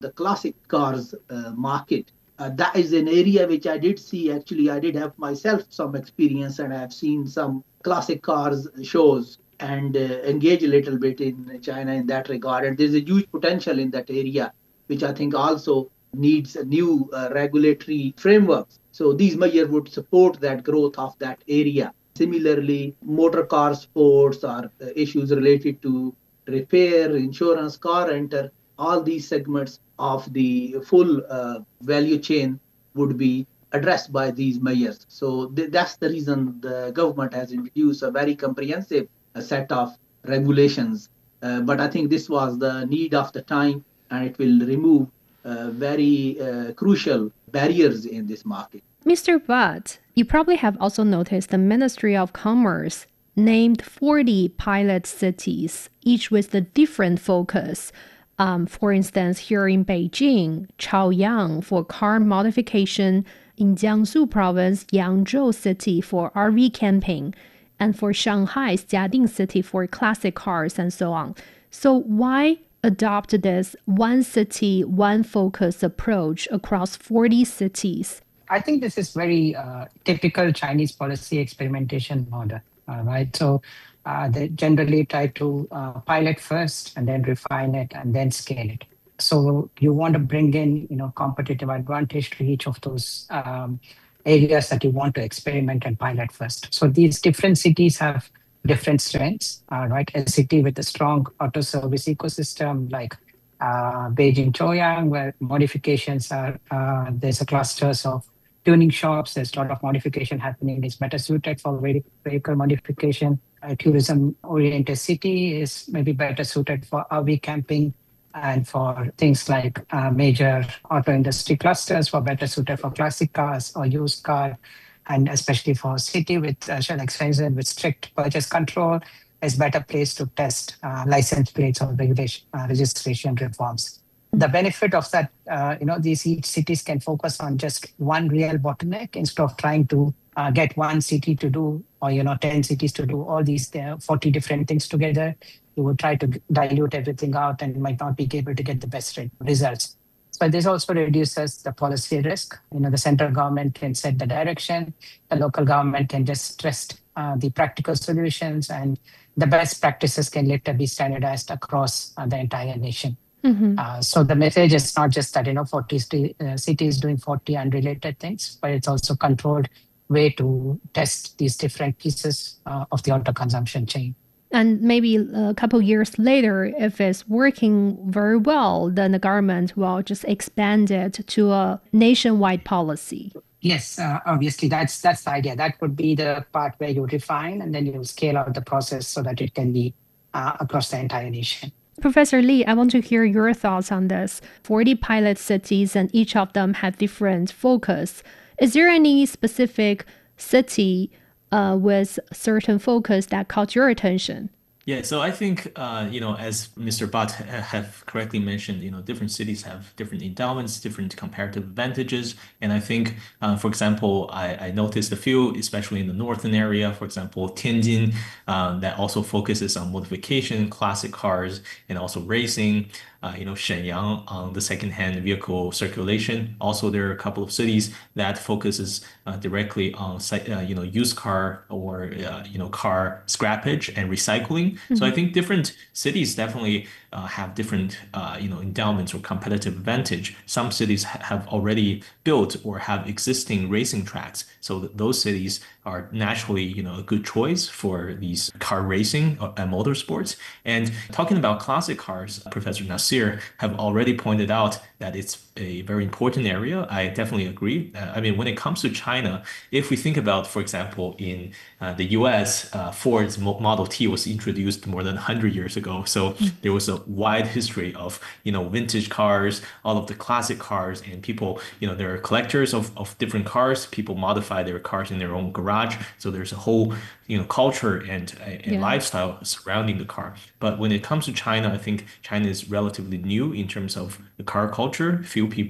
the classic cars market. That is an area which I did see. Actually, I did have myself some experience, and I've seen some classic cars shows and engage a little bit in China in that regard. And there's a huge potential in that area, which I think also needs a new regulatory framework. So these measures would support that growth of that area. Similarly, motor car sports or issues related to repair, insurance, car rental, all these segments of the full value chain would be addressed by these measures. So that's the reason the government has introduced a very comprehensive set of regulations. But I think this was the need of the time, and it will remove very crucial barriers in this market. Mr. Butt, you probably have also noticed the Ministry of Commerce named 40 pilot cities, each with a different focus. For instance, here in Beijing, Chaoyang for car modification, in Jiangsu province, Yangzhou city for RV camping, and for Shanghai's Jiading city for classic cars and so on. So why adopt this one city, one focus approach across 40 cities? I think this is very typical Chinese policy experimentation model, right? So they generally try to pilot first and then refine it and then scale it. So you want to bring in, competitive advantage to each of those areas that you want to experiment and pilot first. So these different cities have different strengths, right? A city with a strong auto service ecosystem like Beijing Chaoyang, where modifications are, there's a clusters of tuning shops, there's a lot of modification happening. It's better suited for vehicle modification. A tourism-oriented city is maybe better suited for RV camping, and for things like major auto industry clusters for better suited for classic cars or used car, and especially for city with Shenzhen with strict purchase control, is better place to test license plates or registration reforms. The benefit of that, these each cities can focus on just one real bottleneck instead of trying to get one city to do, or 10 cities to do all these 40 different things together. You would try to dilute everything out and might not be able to get the best results. So this also reduces the policy risk. The central government can set the direction, the local government can just stress the practical solutions, and the best practices can later be standardized across the entire nation. Mm-hmm. So the message is not just that 40 cities doing 40 unrelated things, but it's also controlled way to test these different pieces of the auto consumption chain. And maybe a couple years later, if it's working very well, then the government will just expand it to a nationwide policy. Yes, obviously, that's the idea. That would be the part where you refine and then you scale out the process so that it can be across the entire nation. Professor Li, I want to hear your thoughts on this. 40 pilot cities, and each of them have different focus. Is there any specific city with certain focus that caught your attention? Yeah, so I think, as Mr. Butt have correctly mentioned, different cities have different endowments, different comparative advantages. And I think, for example, I noticed a few, especially in the northern area, for example, Tianjin, that also focuses on modification, classic cars, and also racing. Shenyang on the second-hand vehicle circulation. Also, there are a couple of cities that focuses directly on used car or car scrappage and recycling. Mm-hmm. So I think different cities definitely have different endowments or competitive advantage. Some cities have already built or have existing racing tracks, so those cities are naturally a good choice for these car racing and motorsports. And talking about classic cars, Professor Nasir have already pointed out that it's a very important area. I definitely agree. When it comes to China, if we think about, for example, in the US, Ford's Model T was introduced more than 100 years ago. So there was a wide history of, vintage cars, all of the classic cars, and people, there are collectors of different cars. People modify their cars in their own garage. So there's a whole, culture and lifestyle surrounding the car. But when it comes to China, I think China is relatively new in terms of the car culture.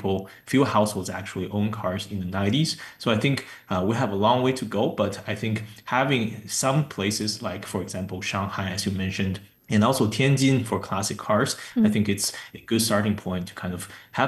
Few households actually own cars in the 90s. So I think we have a long way to go. But I think having some places like, for example, Shanghai, as you mentioned, and also Tianjin for classic cars, I think it's a good starting point to kind of have